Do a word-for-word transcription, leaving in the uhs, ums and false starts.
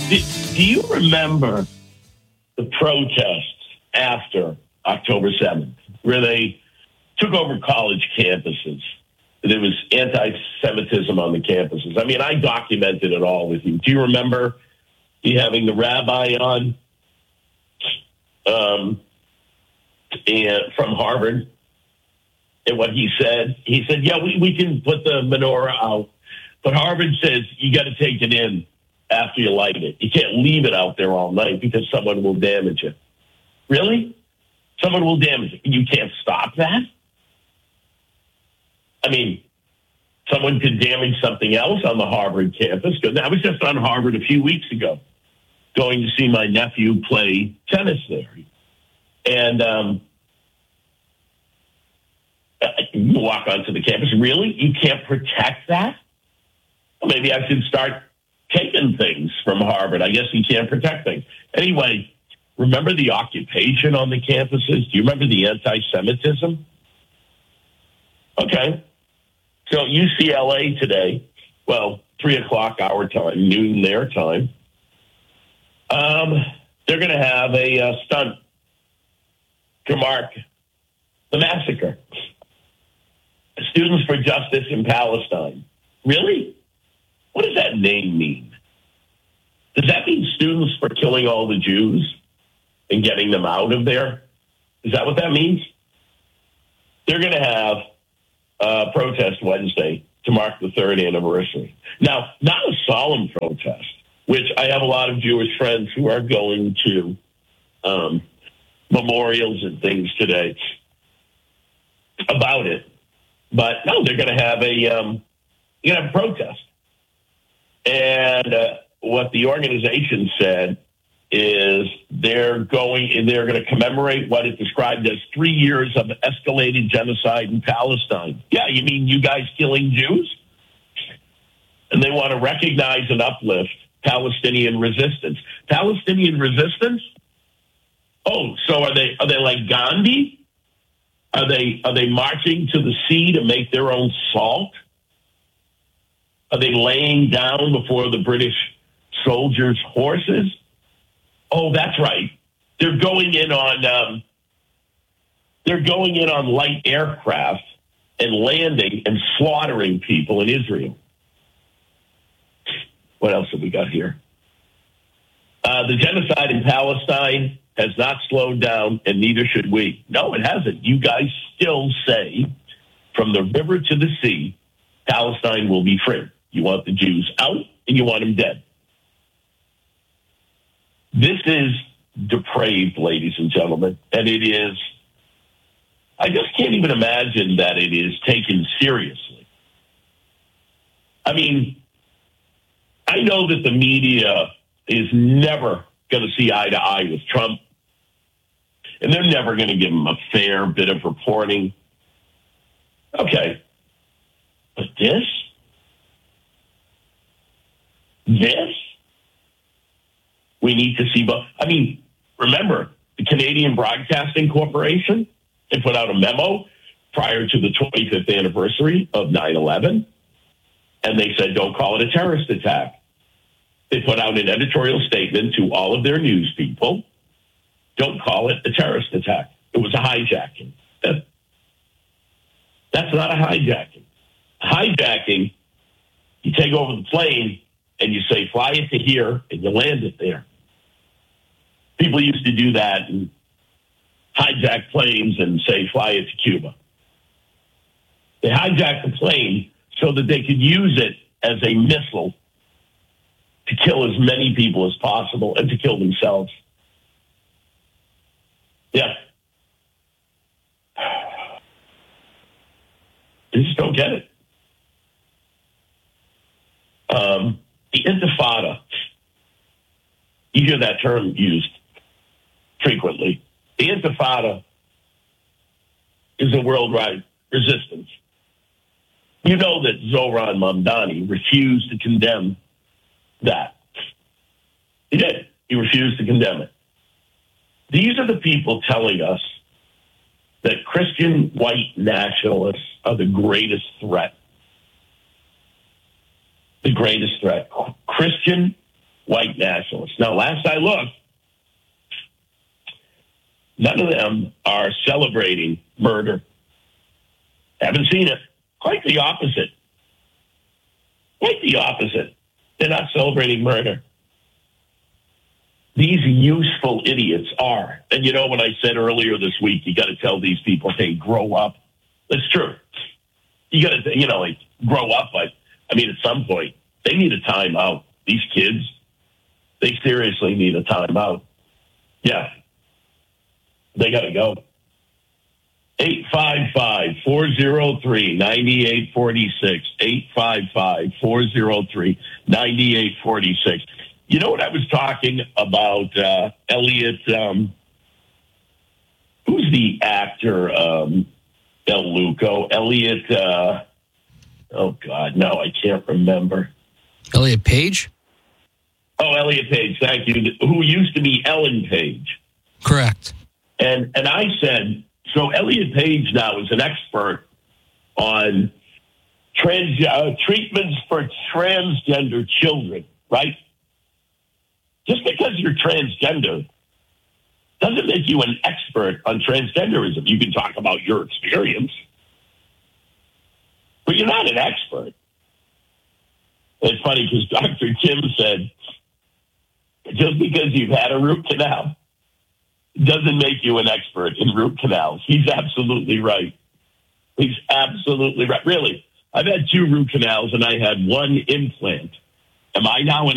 Do, do you remember the protests after October seventh, where they took over college campuses? There was anti-Semitism on the campuses. I mean, I documented it all with you. Do you remember you having the rabbi on um, and from Harvard? And what he said, he said, yeah, we, we can put the menorah out, but Harvard says you got to take it in after you light it. You can't leave it out there all night because someone will damage it. Really? Someone will damage it. You can't stop that? I mean, someone could damage something else on the Harvard campus. I was just on Harvard a few weeks ago going to see my nephew play tennis there. And um, you walk onto the campus. Really? You can't protect that? Well, maybe I should start taking things from Harvard. I guess you can't protect things. Anyway, remember the occupation on the campuses? Do you remember the anti-Semitism? Okay. So U C L A today, well, three o'clock our time, noon their time, um, they're going to have a uh, stunt to mark the massacre. Students for Justice in Palestine. Really? What does that name mean? Does that mean Students for Killing All the Jews and getting them out of there? Is that what that means? They're going to have a protest Wednesday to mark the third anniversary. Now, not a solemn protest, which I have a lot of Jewish friends who are going to um, memorials and things today about it. But no, they're going to have a um, you're going to have a protest. And uh, what the organization said is they're going and they're going to commemorate what it described as three years of escalated genocide in Palestine. Yeah, you mean you guys killing Jews? And they want to recognize and uplift Palestinian resistance. Palestinian resistance? Oh, so are they are they like Gandhi? Are they are they marching to the sea to make their own salt? Are they laying down before the British soldiers' horses? Oh, that's right. They're going in on um, they're going in on light aircraft and landing and slaughtering people in Israel. What else have we got here? Uh, the genocide in Palestine has not slowed down, and neither should we. No, it hasn't. You guys still say, from the river to the sea, Palestine will be free. You want the Jews out, and you want them dead. This is depraved, ladies and gentlemen, and it is, I just can't even imagine that it is taken seriously. I mean, I know that the media is never going to see eye to eye with Trump, and they're never going to give him a fair bit of reporting. Okay. But this? This? We need to see, but I mean, remember, the Canadian Broadcasting Corporation, they put out a memo prior to the twenty-fifth anniversary of nine eleven, and they said, don't call it a terrorist attack. They put out an editorial statement to all of their news people. Don't call it a terrorist attack. It was a hijacking. That, that's not a hijacking. Hijacking, you take over the plane and you say, fly it to here, and you land it there. People used to do that and hijack planes and say, fly it to Cuba. They hijacked the plane so that they could use it as a missile to kill as many people as possible and to kill themselves. Yeah. I just don't get it. Um, the Intifada, you hear that term used frequently. The Intifada is a worldwide resistance. You know that Zohran Mamdani refused to condemn that. He did. He refused to condemn it. These are the people telling us that Christian white nationalists are the greatest threat. The greatest threat. Christian white nationalists. Now, last I looked, none of them are celebrating murder. Haven't seen it. Quite the opposite. Quite the opposite. They're not celebrating murder. These useful idiots are. And you know, when I said earlier this week, you got to tell these people, hey, grow up. That's true. You got to, you know, like grow up. But I mean, at some point, they need a timeout. These kids, they seriously need a timeout. Yeah. They got to go. eight five five, four oh three, nine eight four six. eight five five, four oh three, nine eight four six. You know what I was talking about, uh, Elliot, um, who's the actor, um, El Luco? Elliot, uh, oh, God, no, I can't remember. Elliot Page? Oh, Elliot Page, thank you, who used to be Ellen Page. Correct. And and I said, so Elliot Page now is an expert on trans uh, treatments for transgender children, right? Just because you're transgender doesn't make you an expert on transgenderism. You can talk about your experience, but you're not an expert. It's funny because Doctor Kim said, just because you've had a root canal doesn't make you an expert in root canals. He's absolutely right. He's absolutely right. Really, I've had two root canals and I had one implant. Am I now an